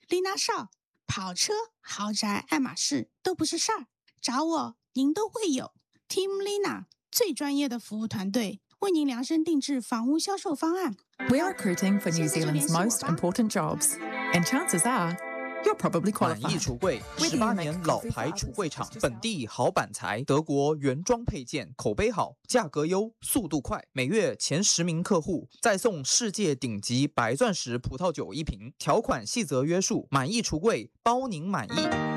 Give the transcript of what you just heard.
丽娜少，跑车、豪宅、爱马仕都不是事儿，找我您都会有。Team Lina 最专业的服务团队，为您量身定制房屋销售方案。 We are recruiting for New Zealand's most important jobs, and chances are you're probably 满意 qualified. 橱柜，18年老牌橱柜厂，本地好板材，德国原装配件，口碑好，价格优，速度快，每月前10名客户再送世界顶级白钻石葡萄酒1瓶，条款细则约束，满意橱柜包您满意。